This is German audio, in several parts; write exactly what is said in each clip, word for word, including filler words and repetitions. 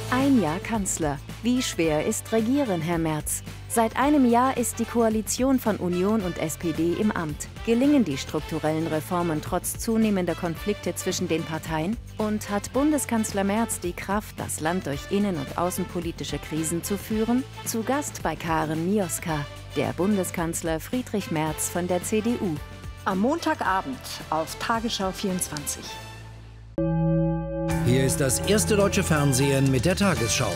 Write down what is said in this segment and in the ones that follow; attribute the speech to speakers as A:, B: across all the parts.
A: Ein Jahr Kanzler. Wie schwer ist Regieren, Herr Merz? Seit einem Jahr ist die Koalition von Union und S P D im Amt. Gelingen die strukturellen Reformen trotz zunehmender Konflikte zwischen den Parteien? Und hat Bundeskanzler Merz die Kraft, das Land durch innen- und außenpolitische Krisen zu führen? Zu Gast bei Karen Mioska, der Bundeskanzler Friedrich Merz von der C D U.
B: Am Montagabend auf Tagesschau vierundzwanzig.
C: Hier ist das erste deutsche Fernsehen mit der Tagesschau.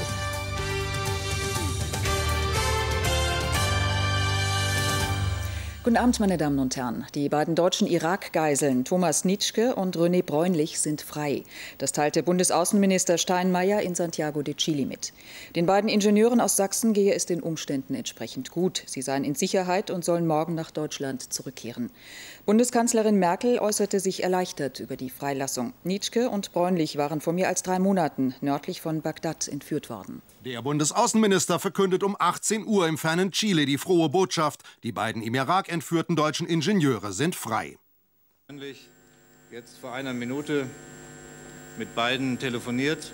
B: Guten Abend, meine Damen und Herren. Die beiden deutschen Irak-Geiseln Thomas Nitschke und René Bräunlich sind frei. Das teilte Bundesaußenminister Steinmeier in Santiago de Chile mit. Den beiden Ingenieuren aus Sachsen gehe es den Umständen entsprechend gut. Sie seien in Sicherheit und sollen morgen nach Deutschland zurückkehren. Bundeskanzlerin Merkel äußerte sich erleichtert über die Freilassung. Nitschke und Bräunlich waren vor mehr als drei Monaten nördlich von Bagdad entführt worden.
D: Der Bundesaußenminister verkündet um achtzehn Uhr im fernen Chile die frohe Botschaft: Die beiden im Irak entführten deutschen Ingenieure sind frei.
E: Jetzt vor einer Minute mit beiden telefoniert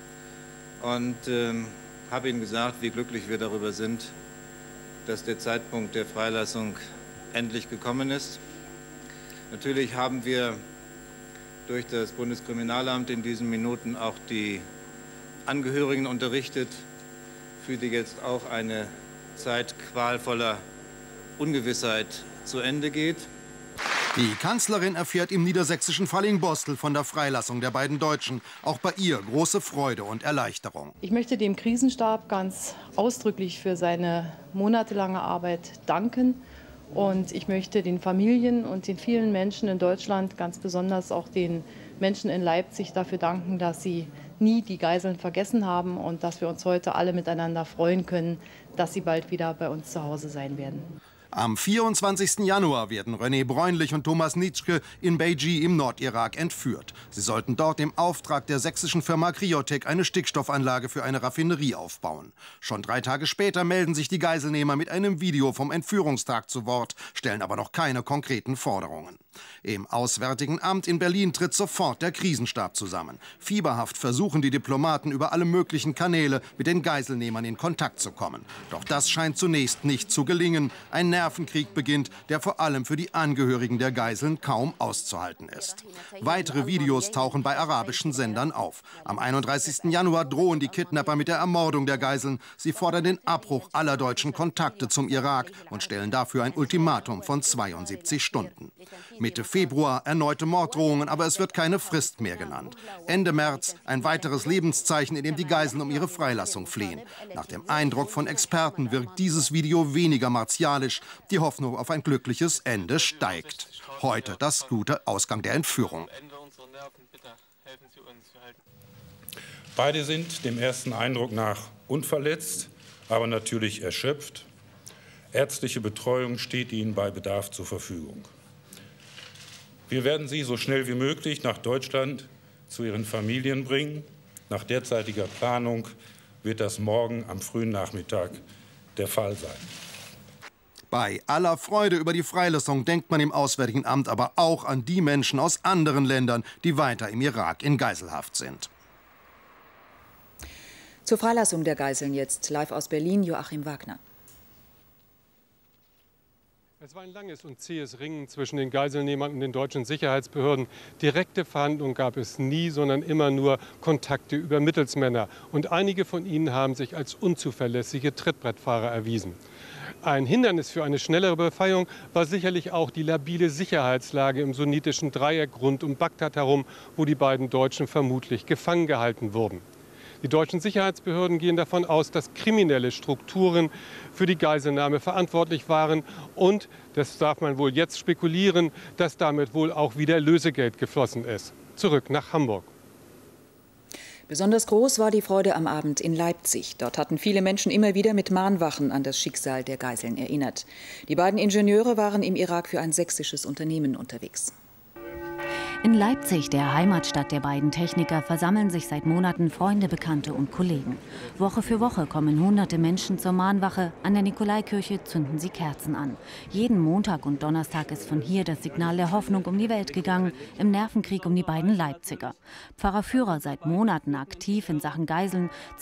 E: und äh, habe ihnen gesagt, wie glücklich wir darüber sind, dass der Zeitpunkt der Freilassung endlich gekommen ist. Natürlich haben wir durch das Bundeskriminalamt in diesen Minuten auch die Angehörigen unterrichtet, für die jetzt auch eine Zeit qualvoller Ungewissheit zu Ende geht.
D: Die Kanzlerin erfährt im niedersächsischen Fallingbostel von der Freilassung der beiden Deutschen. Auch bei ihr große Freude und Erleichterung.
F: Ich möchte dem Krisenstab ganz ausdrücklich für seine monatelange Arbeit danken. Und ich möchte den Familien und den vielen Menschen in Deutschland, ganz besonders auch den Menschen in Leipzig, dafür danken, dass sie nie die Geiseln vergessen haben und dass wir uns heute alle miteinander freuen können, dass sie bald wieder bei uns zu Hause sein werden.
D: Am vierundzwanzigsten Januar werden René Bräunlich und Thomas Nitschke in Beiji im Nordirak entführt. Sie sollten dort im Auftrag der sächsischen Firma Kryotec eine Stickstoffanlage für eine Raffinerie aufbauen. Schon drei Tage später melden sich die Geiselnehmer mit einem Video vom Entführungstag zu Wort, stellen aber noch keine konkreten Forderungen. Im Auswärtigen Amt in Berlin tritt sofort der Krisenstab zusammen. Fieberhaft versuchen die Diplomaten über alle möglichen Kanäle mit den Geiselnehmern in Kontakt zu kommen. Doch das scheint zunächst nicht zu gelingen. Ein Nervenkrieg beginnt, der vor allem für die Angehörigen der Geiseln kaum auszuhalten ist. Weitere Videos tauchen bei arabischen Sendern auf. Am einunddreißigsten Januar drohen die Kidnapper mit der Ermordung der Geiseln. Sie fordern den Abbruch aller deutschen Kontakte zum Irak und stellen dafür ein Ultimatum von zweiundsiebzig Stunden. Mitte Februar erneute Morddrohungen, aber es wird keine Frist mehr genannt. Ende März ein weiteres Lebenszeichen, in dem die Geiseln um ihre Freilassung flehen. Nach dem Eindruck von Experten wirkt dieses Video weniger martialisch. Die Hoffnung auf ein glückliches Ende steigt. Heute das gute Ausgang der Entführung.
G: Beide sind dem ersten Eindruck nach unverletzt, aber natürlich erschöpft. Ärztliche Betreuung steht ihnen bei Bedarf zur Verfügung. Wir werden sie so schnell wie möglich nach Deutschland zu ihren Familien bringen. Nach derzeitiger Planung wird das morgen am frühen Nachmittag der Fall sein.
D: Bei aller Freude über die Freilassung denkt man im Auswärtigen Amt aber auch an die Menschen aus anderen Ländern, die weiter im Irak in Geiselhaft sind.
B: Zur Freilassung der Geiseln jetzt live aus Berlin, Joachim Wagner.
H: Es war ein langes und zähes Ringen zwischen den Geiselnehmern und den deutschen Sicherheitsbehörden. Direkte Verhandlungen gab es nie, sondern immer nur Kontakte über Mittelsmänner. Und einige von ihnen haben sich als unzuverlässige Trittbrettfahrer erwiesen. Ein Hindernis für eine schnellere Befreiung war sicherlich auch die labile Sicherheitslage im sunnitischen Dreieck rund um Bagdad herum, wo die beiden Deutschen vermutlich gefangen gehalten wurden. Die deutschen Sicherheitsbehörden gehen davon aus, dass kriminelle Strukturen für die Geiselnahme verantwortlich waren. Und, das darf man wohl jetzt spekulieren, dass damit wohl auch wieder Lösegeld geflossen ist. Zurück nach Hamburg.
B: Besonders groß war die Freude am Abend in Leipzig. Dort hatten viele Menschen immer wieder mit Mahnwachen an das Schicksal der Geiseln erinnert. Die beiden Ingenieure waren im Irak für ein sächsisches Unternehmen unterwegs.
A: In Leipzig, der Heimatstadt der beiden Techniker, versammeln sich seit Monaten Freunde, Bekannte und Kollegen. Woche für Woche kommen hunderte Menschen zur Mahnwache. An der Nikolaikirche zünden sie Kerzen an. Jeden Montag und Donnerstag ist von hier das Signal der Hoffnung um die Welt gegangen, im Nervenkrieg um die beiden Leipziger. Pfarrer Führer seit Monaten aktiv in Sachen Geiseln